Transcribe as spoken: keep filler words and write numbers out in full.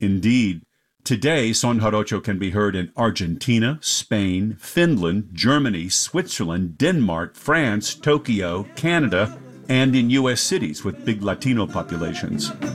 Indeed. Today, Son Jarocho can be heard in Argentina, Spain, Finland, Germany, Switzerland, Denmark, France, Tokyo, Canada, and in U S cities with big Latino populations.